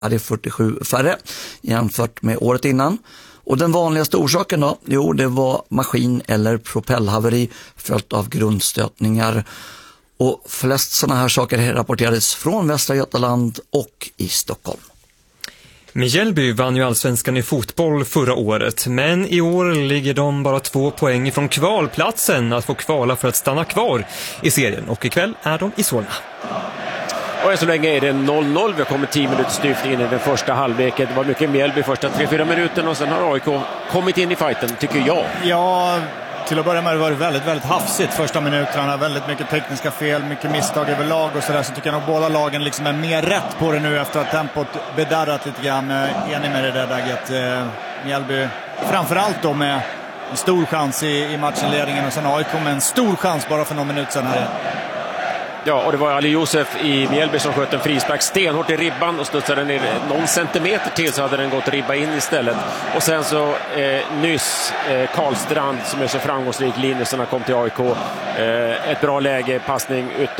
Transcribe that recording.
Det är 47 färre jämfört med året innan. Och den vanligaste orsaken då? Jo, det var maskin- eller propellhaveri följt av grundstötningar. Och flest sådana här saker rapporterades från Västra Götaland och i Stockholm. Mjällby vann ju allsvenskan i fotboll förra året, men i år ligger de bara 2 poäng från kvalplatsen att få kvala för att stanna kvar i serien. Och ikväll är de i Solna. Och så länge är det 0-0. Vi har kommit 10 minuter styvt in i den första halvleken. Det var mycket Mjällby första 3-4 minuter och sen har AIK kommit in i fighten, tycker jag. Ja, till att börja med var det väldigt, väldigt hafsigt första minuterna. Väldigt mycket tekniska fel, mycket misstag överlag och sådär. Så tycker jag nog båda lagen liksom är mer rätt på det nu efter att tempot bedarrat lite grann. Enig med det där läget. Mjällby framförallt då med en stor chans i matchinledningen och sen AIK med en stor chans bara för någon minut sedan här. Ja, och det var Ali Josef i Mjällby som sköt en frispark stenhårt i ribban och studsade ner någon centimeter till, så hade den gått ribba in istället. Och sen så nyss Karlstrand som är så framgångsrik, Linusarna kom till AIK. Ett bra läge, passning